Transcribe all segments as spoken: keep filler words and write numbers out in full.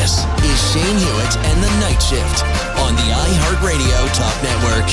This is Shane Hewitt and the Night Shift on the iHeartRadio Talk Network.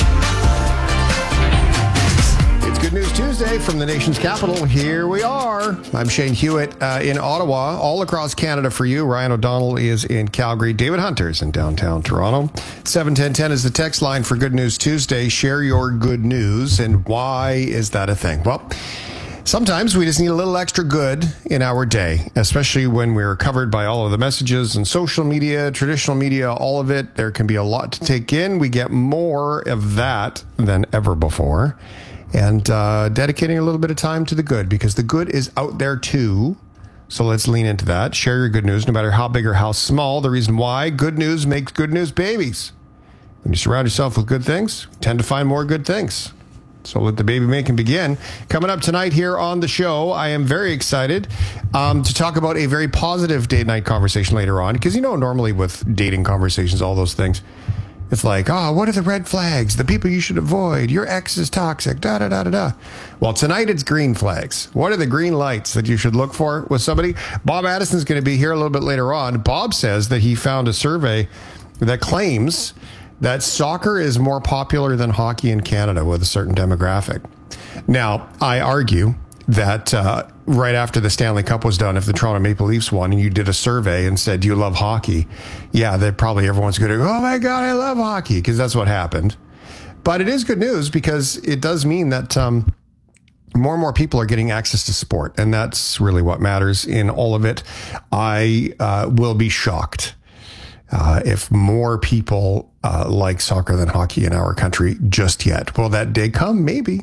It's Good News Tuesday from the nation's capital. Here we are. I'm Shane Hewitt uh, in Ottawa, all across Canada for you. Ryan O'Donnell is in Calgary. David Hunter's in downtown Toronto. seven ten ten is the text line for Good News Tuesday. Share your good news. And why is that a thing? Well, sometimes we just need a little extra good in our day, especially when we're covered by all of the messages and social media, traditional media, all of it. There can be a lot to take in. We get more of that than ever before. And uh, dedicating a little bit of time to the good, because the good is out there too. So let's lean into that. Share your good news, no matter how big or how small. The reason why: good news makes good news babies. When you surround yourself with good things, you tend to find more good things. So let the baby making begin. Coming up tonight here on the show, I am very excited um, to talk about a very positive date night conversation later on. Because, you know, normally with dating conversations, all those things, it's like, oh, what are the red flags? The people you should avoid. Your ex is toxic. Da, da, da, da, da. Well, tonight it's green flags. What are the green lights that you should look for with somebody? Bob Addison's going to be here a little bit later on. Bob says that he found a survey that claims that soccer is more popular than hockey in Canada with a certain demographic. Now, I argue that uh, right after the Stanley Cup was done, if the Toronto Maple Leafs won and you did a survey and said, do you love hockey? Yeah, that probably everyone's going to go, oh my God, I love hockey, because that's what happened. But it is good news, because it does mean that um, more and more people are getting access to sport. And that's really what matters in all of it. I uh, will be shocked Uh, if more people uh, like soccer than hockey in our country just yet. Will that day come? Maybe.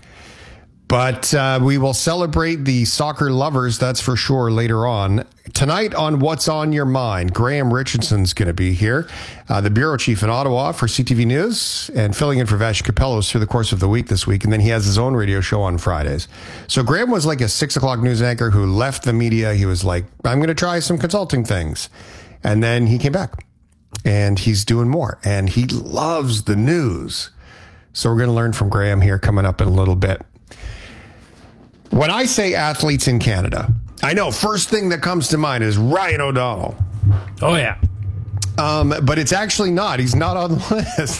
But uh, we will celebrate the soccer lovers, that's for sure, later on. Tonight on What's on Your Mind, Graham Richardson's going to be here, uh, the bureau chief in Ottawa for C T V News, and filling in for Vash Capellos through the course of the week this week. And then he has his own radio show on Fridays. So Graham was like a six o'clock news anchor who left the media. He was like, I'm going to try some consulting things. And then he came back. And he's doing more. And he loves the news. So we're going to learn from Graham here coming up in a little bit. When I say athletes in Canada, I know first thing that comes to mind is Ryan O'Donnell. Oh, yeah. Um, but it's actually not. He's not on the list.